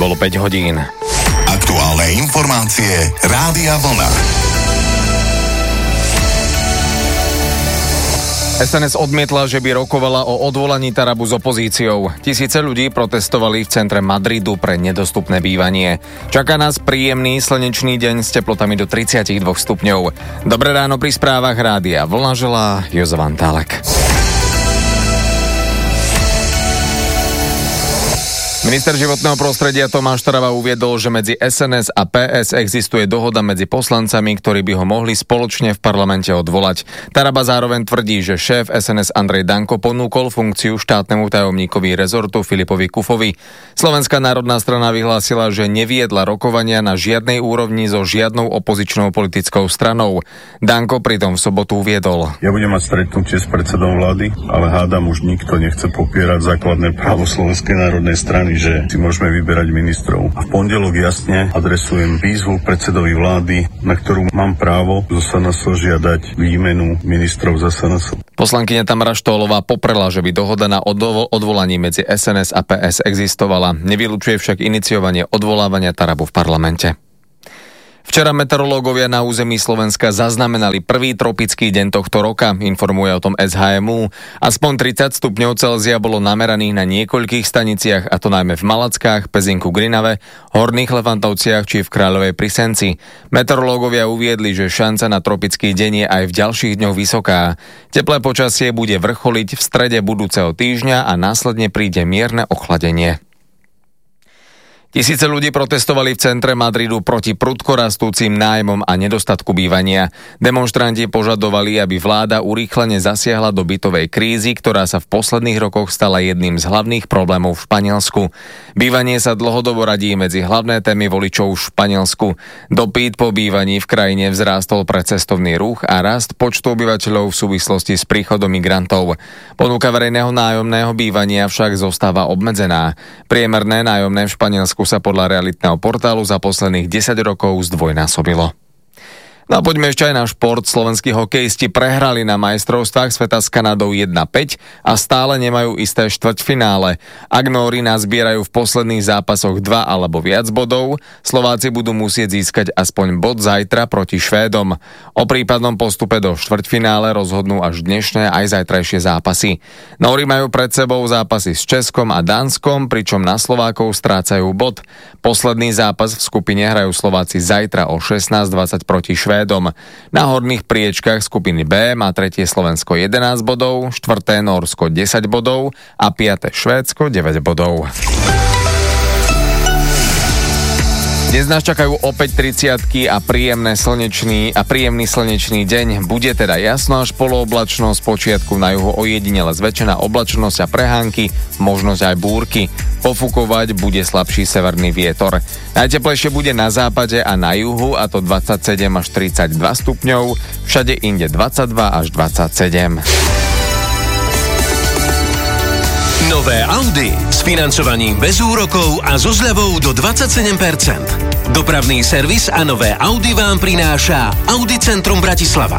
bolo 5 hodín. Aktuálne informácie Rádia Vlna. SNS odmietla, že by rokovala o odvolaní Tarabu s opozíciou. Tisíce ľudí protestovali v centre Madridu pre nedostupné bývanie. Čaká nás príjemný slnečný deň s teplotami do 32 stupňov. Dobré ráno pri správach Rádia Vlna želá Jozef Antálek. Minister životného prostredia Tomáš Taraba uviedol, že medzi SNS a PS existuje dohoda medzi poslancami, ktorí by ho mohli spoločne v parlamente odvolať. Taraba zároveň tvrdí, že šéf SNS Andrej Danko ponúkol funkciu štátnemu tajomníkovi rezortu Filipovi Kufovi. Slovenská národná strana vyhlásila, že neviedla rokovania na žiadnej úrovni so žiadnou opozičnou politickou stranou. Danko pritom v sobotu uviedol: Ja budem mať stretnutie s predsedom vlády, ale hádam už nikto nechce popierať základné právo Slovenskej národnej strany, že si môžeme vyberať ministrov. A v pondelok jasne adresujem výzvu predsedovi vlády, na ktorú mám právo zo SNS žiadať výmenu ministrov za SNS. Poslankyňa Tamara Štólová poprela, že by dohoda na odvolaní medzi SNS a PS existovala. Nevylučuje však iniciovanie odvolávania Tarabu v parlamente. Včera meteorológovia na území Slovenska zaznamenali prvý tropický deň tohto roka, informuje o tom SHMU. Aspoň 30 stupňov Celzia bolo nameraných na niekoľkých staniciach, a to najmä v Malackách, Pezinku, Grinave, Horných Levantovciach či v Kráľovej pri Senci. Meteorológovia uviedli, že šanca na tropický deň je aj v ďalších dňoch vysoká. Teplé počasie bude vrcholiť v strede budúceho týždňa a následne príde mierne ochladenie. Tisíce ľudí protestovali v centre Madridu proti prudko rastúcim nájmom a nedostatku bývania. Demonštranti požadovali, aby vláda urýchlene zasiahla do bytovej krízy, ktorá sa v posledných rokoch stala jedným z hlavných problémov v Španielsku. Bývanie sa dlhodobo radí medzi hlavné témy voličov v Španielsku. Dopyt po bývaní v krajine vzrástol pre cestovný ruch a rast počtu obyvateľov v súvislosti s príchodom migrantov. Ponuka verejného nájomného bývania však zostáva obmedzená. Priemerné nájomné v Španielsku sa podľa realitného portálu za posledných 10 rokov zdvojnásobilo. No a poďme ešte aj na šport. Slovenskí hokejisti prehrali na majstrovstvách sveta s Kanadou 1-5 a stále nemajú isté štvrťfinále. Ak Nóri nazbierajú v posledných zápasoch 2 alebo viac bodov, Slováci budú musieť získať aspoň bod zajtra proti Švédom. O prípadnom postupe do štvrťfinále rozhodnú až dnešné aj zajtrajšie zápasy. Nóri majú pred sebou zápasy s Českom a Dánskom, pričom na Slovákov strácajú bod. Posledný zápas v skupine hrajú Slováci zajtra o 16:20 proti Švédom. Na horných priečkách skupiny B má tretie Slovensko 11 bodov, štvrté Nórsko 10 bodov a piate Švédsko 9 bodov. Dnes nás čakajú opäť 30-ky a príjemný slnečný deň. Bude teda jasno až polooblačno, z počiatku na juhu ojedinele zväčšená oblačnosť a prehánky, možnosť aj búrky. Pofúkovať bude slabší severný vietor. Najteplejšie bude na západe a na juhu, a to 27 až 32 stupňov, všade inde 22 až 27. Nové Audi s financovaním bez úrokov a so zľavou do 27%. Dopravný servis a nové Audi vám prináša Audi Centrum Bratislava.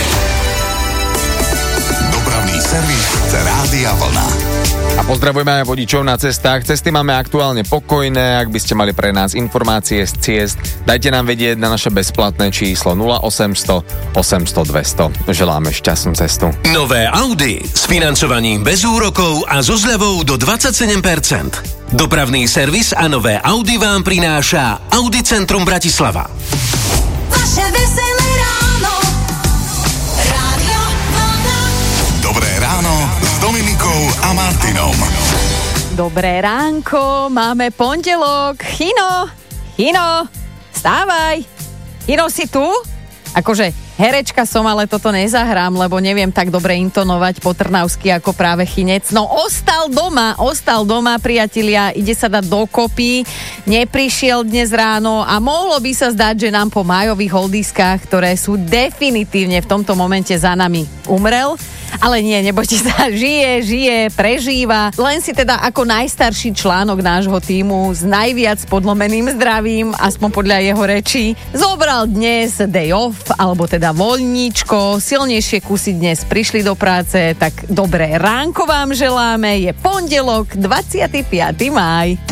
Dopravný servis Rádia Vlna. A pozdravujeme aj vodičov na cestách. Cesty máme aktuálne pokojné. Ak by ste mali pre nás informácie z ciest, dajte nám vedieť na naše bezplatné číslo 0800 800 200. Želáme šťastnú cestu. Nové Audi s financovaním bez úrokov a so zľavou do 27%. Dopravný servis a nové Audi vám prináša Audi Centrum Bratislava. Vaše veselé ráno. Rádio Vlna. Dobré ráno s Dominikou a Martinom. Dobré ránko, máme pondelok. Chino, stávaj. Chino, si tu? Akože herečka som, ale toto nezahrám, lebo neviem tak dobre intonovať po trnavsky ako práve Chinec. No ostal doma, priatelia, ide sa dať dokopy, neprišiel dnes ráno a mohlo by sa zdať, že nám po májových oldiskách, ktoré sú definitívne v tomto momente za nami, umrel. Ale nie, nebojte sa, žije, prežíva. Len si teda ako najstarší článok nášho tímu s najviac podlomeným zdravím, aspoň podľa jeho rečí, zobral dnes day off, alebo teda voľníčko. Silnejšie kusy dnes prišli do práce, tak dobré ránko vám želáme. Je pondelok, 25. máj.